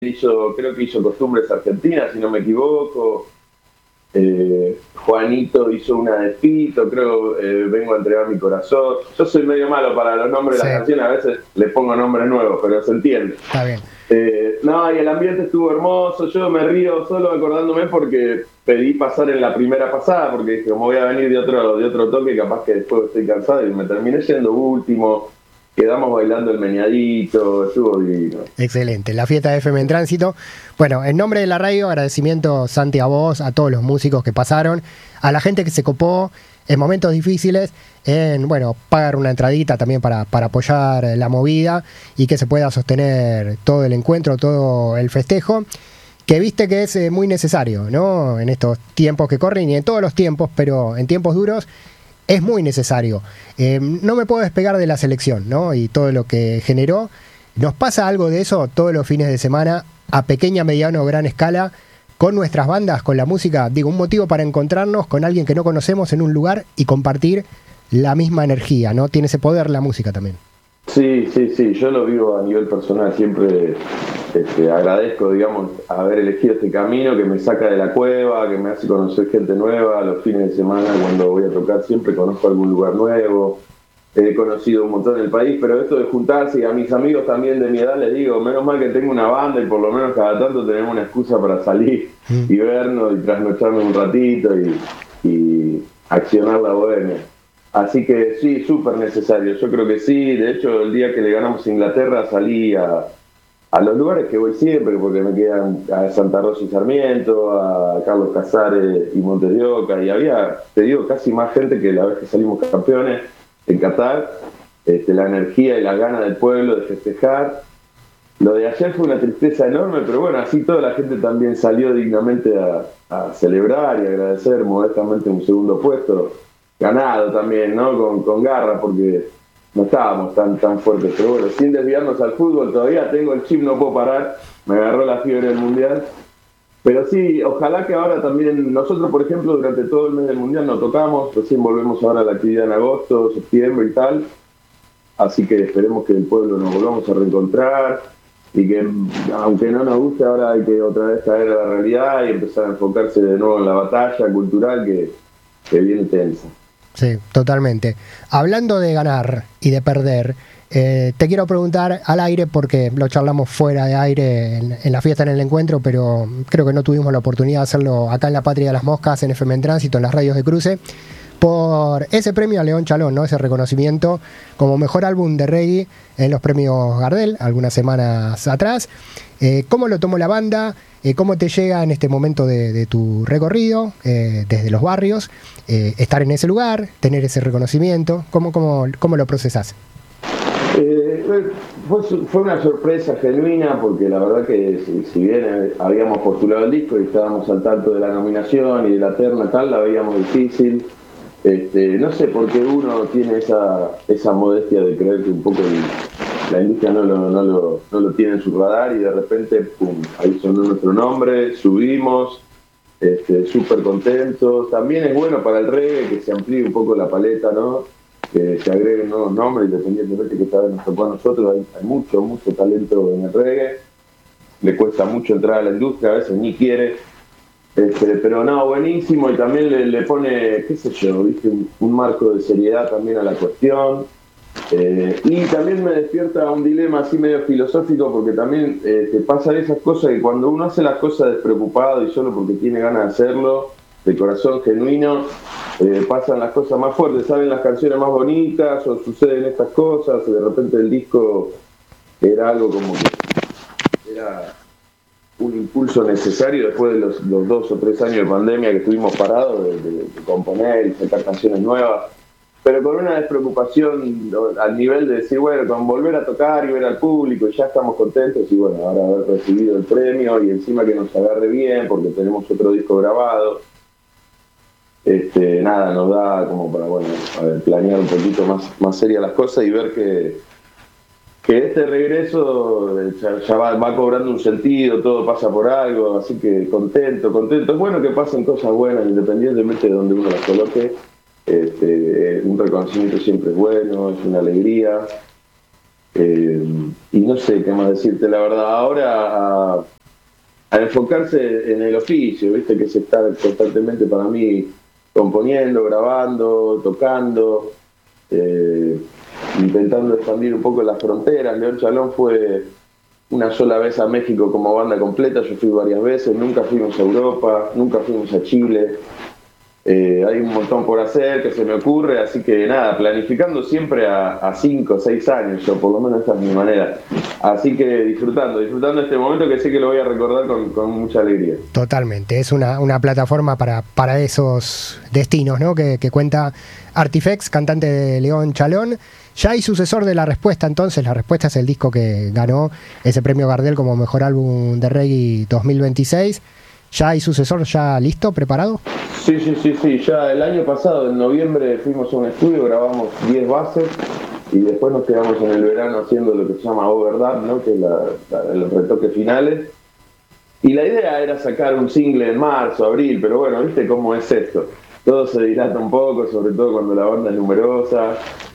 creo que hizo Costumbres Argentinas, si no me equivoco. Juanito hizo una de Fito, creo, Vengo a entregar mi corazón. Yo soy medio malo para los nombres de Sí. las canciones, a veces le pongo nombres nuevos, pero se entiende. Está bien. No, y el ambiente estuvo hermoso. Yo me río solo acordándome porque pedí pasar en la primera pasada, porque dije, como voy a venir de otro toque, capaz que después estoy cansado, y me terminé yendo último. Quedamos bailando el meñadito, estuvo divino. Excelente, la fiesta de FM en Tránsito. Bueno, en nombre de la radio, agradecimiento, Santi, a vos, a todos los músicos que pasaron, a la gente que se copó en momentos difíciles, en, bueno, pagar una entradita también para apoyar la movida y que se pueda sostener todo el encuentro, todo el festejo, que viste que es muy necesario, ¿no? En estos tiempos que corren y en todos los tiempos, pero en tiempos duros es muy necesario. No me puedo despegar de la selección, ¿no? Y todo lo que generó. Nos pasa algo de eso todos los fines de semana, a pequeña, mediana o gran escala, con nuestras bandas, con la música. Digo, un motivo para encontrarnos con alguien que no conocemos en un lugar y compartir la misma energía, ¿no? Tiene ese poder la música también. Sí, yo lo vivo a nivel personal, siempre agradezco, digamos, haber elegido este camino que me saca de la cueva, que me hace conocer gente nueva. Los fines de semana cuando voy a tocar siempre conozco algún lugar nuevo, he conocido un montón del país, pero esto de juntarse, y a mis amigos también de mi edad les digo, menos mal que tengo una banda y por lo menos cada tanto tenemos una excusa para salir y vernos y trasnocharnos un ratito y accionar la bohemia. Así que sí, súper necesario, yo creo que sí. De hecho, el día que le ganamos a Inglaterra salí a los lugares que voy siempre, porque me quedan a Santa Rosa y Sarmiento, a Carlos Casares y Montes de Oca, y había, te digo, casi más gente que la vez que salimos campeones en Qatar. La energía y la gana del pueblo de festejar. Lo de ayer fue una tristeza enorme, pero bueno, así toda la gente también salió dignamente a celebrar y agradecer modestamente un segundo puesto ganado también, ¿no? Con garra, porque no estábamos tan fuertes, pero bueno, sin desviarnos al fútbol, todavía tengo el chip, no puedo parar, me agarró la fiebre del Mundial, pero sí, ojalá que ahora también, nosotros por ejemplo durante todo el mes del Mundial no tocamos, recién volvemos ahora a la actividad en agosto, septiembre y tal, así que esperemos que el pueblo nos volvamos a reencontrar, y que aunque no nos guste, ahora hay que otra vez caer a la realidad y empezar a enfocarse de nuevo en la batalla cultural que viene tensa. Sí, totalmente. Hablando de ganar y de perder, te quiero preguntar al aire, porque lo charlamos fuera de aire en la fiesta, en el encuentro, pero creo que no tuvimos la oportunidad de hacerlo acá en la Patria de las Moscas, en FM en Tránsito, en las radios de cruce, por ese premio a León Chalón, ¿no? Ese reconocimiento como mejor álbum de reggae en los premios Gardel, algunas semanas atrás. ¿Cómo lo tomó la banda? ¿Cómo te llega en este momento de tu recorrido, desde los barrios, estar en ese lugar, tener ese reconocimiento? ¿Cómo lo procesás? Fue una sorpresa genuina, porque la verdad que si bien habíamos postulado el disco y estábamos al tanto de la nominación y de la terna tal, la veíamos difícil. No sé por qué uno tiene esa modestia de creer que un poco la industria no lo tiene en su radar, y de repente, pum, ahí sonó nuestro nombre, subimos, súper contentos. También es bueno para el reggae que se amplíe un poco la paleta, ¿no? Que se agreguen nuevos nombres, independientemente que esta vez nos tocó a nosotros. Hay mucho talento en el reggae, le cuesta mucho entrar a la industria, a veces ni quiere. Pero no, buenísimo, y también le pone, qué sé yo, ¿viste? Un marco de seriedad también a la cuestión. Y también me despierta un dilema así medio filosófico, porque también te pasan esas cosas que cuando uno hace las cosas despreocupado y solo porque tiene ganas de hacerlo, de corazón genuino, pasan las cosas más fuertes, salen las canciones más bonitas o suceden estas cosas, y de repente el disco era algo como que era un impulso necesario después de los 2 o 3 años de pandemia que estuvimos parados, de componer y sacar canciones nuevas, pero con una despreocupación al nivel de decir, bueno, con volver a tocar y ver al público, ya estamos contentos, y bueno, ahora haber recibido el premio y encima que nos agarre bien porque tenemos otro disco grabado, nada, nos da como para, bueno, a ver, planear un poquito más seria las cosas y ver que este regreso ya va cobrando un sentido, todo pasa por algo, así que contento. Es bueno que pasen cosas buenas, independientemente de donde uno las coloque. Un reconocimiento siempre es bueno, es una alegría. y no sé qué más decirte, la verdad. Ahora a enfocarse en el oficio, viste que se está constantemente para mí componiendo, grabando, tocando, eh, intentando expandir un poco las fronteras. León Chalón fue una sola vez a México como banda completa, yo fui varias veces, nunca fuimos a Europa, nunca fuimos a Chile. Hay un montón por hacer que se me ocurre, así que nada, planificando siempre a 5 o 6 años, yo por lo menos esta es mi manera. Así que disfrutando este momento que sé que lo voy a recordar con mucha alegría. Totalmente, es una plataforma para esos destinos, ¿no? Que cuenta Artifex, cantante de León Chalón. Ya hay sucesor de La Respuesta, entonces. La Respuesta es el disco que ganó ese premio Gardel como mejor álbum de reggae 2026. ¿Ya hay sucesor ya listo, preparado? Sí, ya el año pasado, en noviembre, fuimos a un estudio, grabamos 10 bases y después nos quedamos en el verano haciendo lo que se llama overdub, ¿no? Que es los retoques finales. Y la idea era sacar un single en marzo, abril, pero bueno, viste cómo es esto. Todo se dilata un poco, sobre todo cuando la banda es numerosa.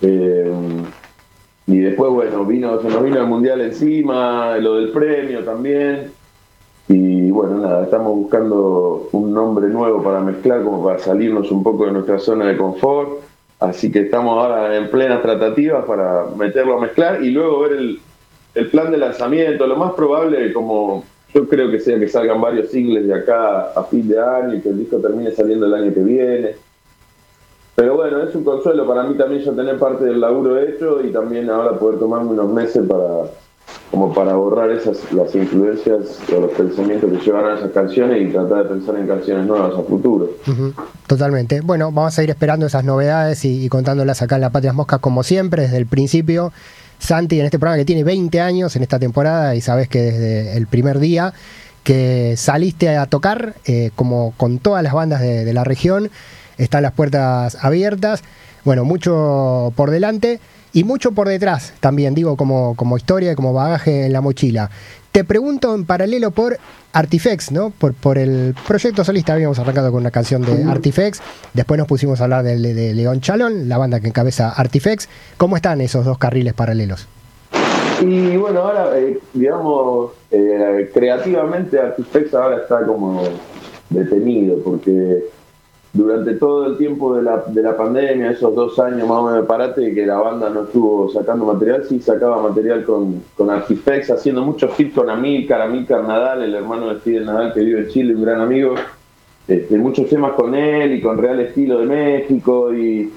Y después, bueno, se nos vino el Mundial encima, lo del premio también. Y bueno, nada, estamos buscando un nombre nuevo para mezclar, como para salirnos un poco de nuestra zona de confort. Así que estamos ahora en plenas tratativas para meterlo a mezclar y luego ver el plan de lanzamiento. Lo más probable, como yo creo que sea que salgan varios singles de acá a fin de año y que el disco termine saliendo el año que viene. Pero bueno, es un consuelo para mí también ya tener parte del laburo hecho y también ahora poder tomarme unos meses para borrar las influencias o los pensamientos que llevaron a esas canciones y tratar de pensar en canciones nuevas a futuro. Totalmente. Bueno, vamos a ir esperando esas novedades y contándolas acá en La Patria Moscas como siempre, desde el principio. Santi, en este programa que tiene 20 años en esta temporada y sabes que desde el primer día que saliste a tocar, como con todas las bandas de la región, están las puertas abiertas. Bueno, mucho por delante y mucho por detrás también, digo, como historia y como bagaje en la mochila. Te pregunto en paralelo por Artifex, ¿no? Por el proyecto solista. Habíamos arrancado con una canción de Artifex, después nos pusimos a hablar de León Chalón, la banda que encabeza Artifex. ¿Cómo están esos dos carriles paralelos? Y bueno, ahora, digamos, creativamente Artifex ahora está como detenido, porque durante todo el tiempo de la pandemia, esos 2 años más o menos de parate, que la banda no estuvo sacando material, sí sacaba material con Artifex, haciendo muchos hits con Amílcar Nadal, el hermano de Fidel Nadal que vive en Chile, un gran amigo. Muchos temas con él y con Real Estilo de México y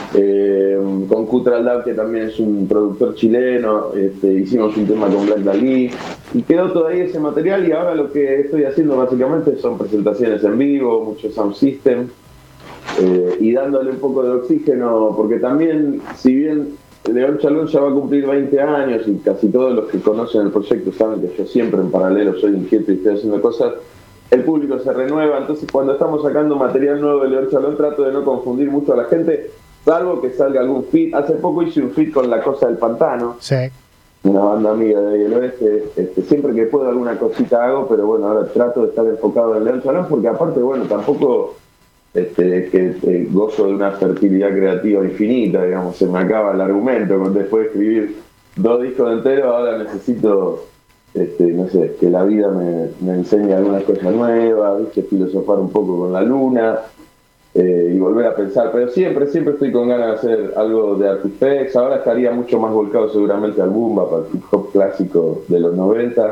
con Cutraldab, que también es un productor chileno. Hicimos un tema con Black Dalí y quedó todavía ese material y ahora lo que estoy haciendo básicamente son presentaciones en vivo, mucho sound system y dándole un poco de oxígeno, porque también, si bien León Chalón ya va a cumplir 20 años y casi todos los que conocen el proyecto saben que yo siempre en paralelo soy inquieto y estoy haciendo cosas, el público se renueva. Entonces cuando estamos sacando material nuevo de León Chalón trato de no confundir mucho a la gente, salvo que salga algún feat. Hace poco hice un feat con La Cosa del Pantano, sí, una banda amiga de el oeste. Siempre que puedo alguna cosita hago, pero bueno, ahora trato de estar enfocado en León Chalón, porque aparte, bueno, tampoco gozo de una fertilidad creativa infinita, digamos, se me acaba el argumento después de escribir 2 discos enteros. Ahora necesito no sé, que la vida me enseñe algunas cosas nuevas, ¿viste? Filosofar un poco con la luna y volver a pensar, pero siempre estoy con ganas de hacer algo de Artifex. Ahora estaría mucho más volcado seguramente al boom bap, al hip hop clásico de los 90.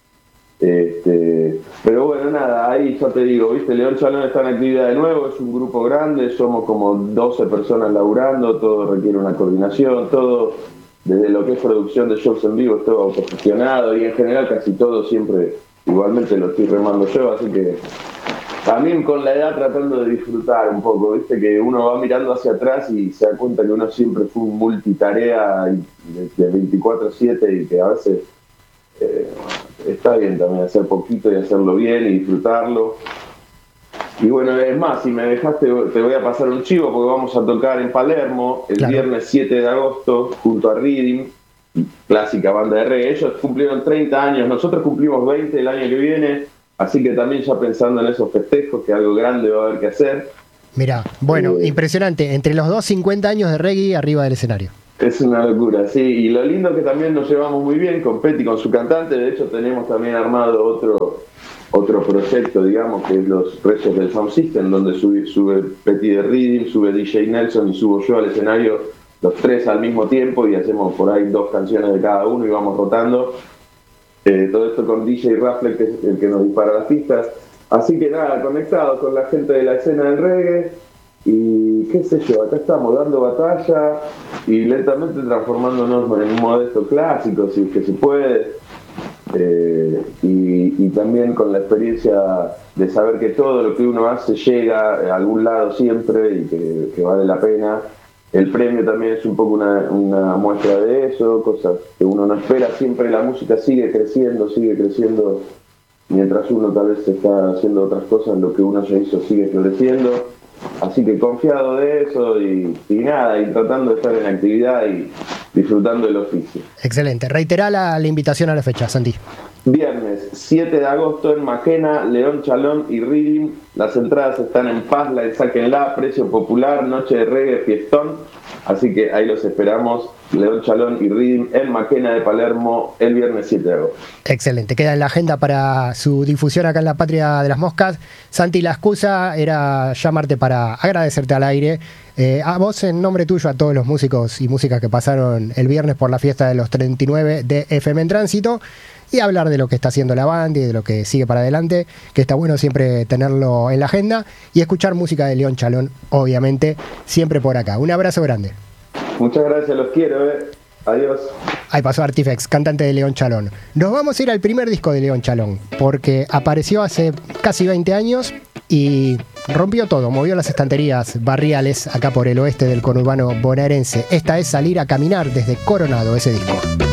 Pero bueno, nada, ahí ya te digo, ¿viste? León Chalón está en actividad de nuevo, es un grupo grande, somos como 12 personas laburando, todo requiere una coordinación, todo, desde lo que es producción de shows en vivo, es todo autogestionado y en general casi todo siempre igualmente lo estoy remando yo, así que también con la edad tratando de disfrutar un poco, ¿viste? Que uno va mirando hacia atrás y se da cuenta que uno siempre fue un multitarea de 24/7 y que a veces está bien también hacer poquito y hacerlo bien y disfrutarlo. Y bueno, es más, si me dejaste, te voy a pasar un chivo porque vamos a tocar en Palermo el viernes 7 de agosto junto a Reading, clásica banda de reggae. Ellos cumplieron 30 años, nosotros cumplimos 20 el año que viene, así que también ya pensando en esos festejos, que algo grande va a haber que hacer. Mirá, bueno, impresionante, entre los dos 50 años de reggae arriba del escenario. Es una locura, sí. Y lo lindo es que también nos llevamos muy bien con Petty, con su cantante. De hecho, tenemos también armado otro proyecto, digamos, que es los Reyes del Sound System, donde sube Petty de Rhythm, sube DJ Nelson y subo yo al escenario, los tres al mismo tiempo, y hacemos por ahí 2 canciones de cada uno y vamos rotando. Todo esto con DJ Raffle, que es el que nos dispara las pistas. Así que nada, conectados con la gente de la escena del reggae. Y qué sé yo, acá estamos dando batalla y lentamente transformándonos en un modesto clásico, si es que se puede. Y también con la experiencia de saber que todo lo que uno hace llega a algún lado siempre y que vale la pena. El premio también es un poco una muestra de eso, cosas que uno no espera. Siempre la música sigue creciendo mientras uno tal vez está haciendo otras cosas, lo que uno ya hizo sigue floreciendo. Así que confiado de eso y nada, y tratando de estar en actividad y disfrutando del oficio. Excelente. Reiterá la invitación a la fecha, Santi. Viernes 7 de agosto en Maquena, León Chalón y Rhythm. Las entradas están en Pazline, sáquenla, precio popular, noche de reggae, fiestón. Así que ahí los esperamos, León Chalón y Rhythm en Maquena de Palermo el viernes 7 de agosto. Excelente, queda en la agenda para su difusión acá en la Patria de las Moscas. Santi, la excusa era llamarte para agradecerte al aire. A vos, en nombre tuyo, a todos los músicos y músicas que pasaron el viernes por la fiesta de los 39 de FM en Tránsito, y hablar de lo que está haciendo la banda y de lo que sigue para adelante, que está bueno siempre tenerlo en la agenda, y escuchar música de León Chalón, obviamente, siempre por acá. Un abrazo grande. Muchas gracias, los quiero, Adiós. Ahí pasó Artifex, cantante de León Chalón. Nos vamos a ir al primer disco de León Chalón, porque apareció hace casi 20 años y rompió todo, movió las estanterías barriales acá por el oeste del conurbano bonaerense. Esta es Salir a Caminar desde Coronado, ese disco.